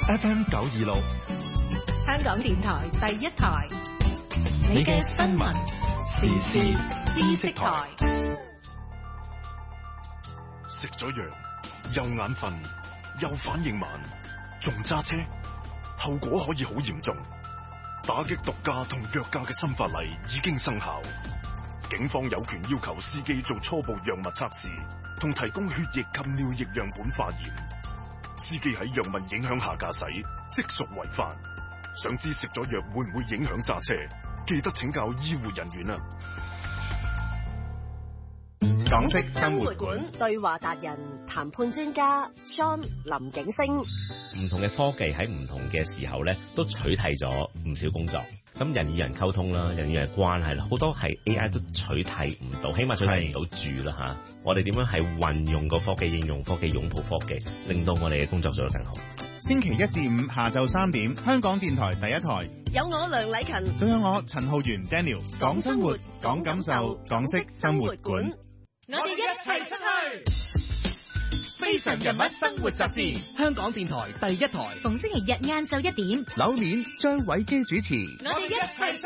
FM 926， 香港電台第一台， 你嘅新聞時事知識台。 食咗藥又眼瞓又反應慢，仲揸車，後果可以好嚴重。打擊毒駕同藥駕嘅新法例已經生效，警方有權要求司機做初步藥物測試，同提供血液及尿液樣本化驗。司機喺藥物影響下駕駛，即屬違法。想知食咗藥會唔會影響揸車？記得請教醫護人員啊！ 港式生活館對話達人、談判專家 Sean 林景星。 唔同嘅科技喺唔同嘅時候咧，都取替咗唔少工作。咁人與人溝通啦，人與人關係啦，好多係 AI 都取替唔到，起碼取替唔到住啦嚇。我哋點樣係運用個科技、應用科技、擁抱科技，令到我哋嘅工作做得更好。 星期一至五下晝3點，香港電台第一台， 有我梁禮勤， 仲有我陳浩源 Daniel， 講生活，講感受，港式生活館。 我哋一齊出去！非常人物生活雜誌，香港電台第一台， 逢星期日晏晝1點， 樓面張偉基主持。 我哋一齊出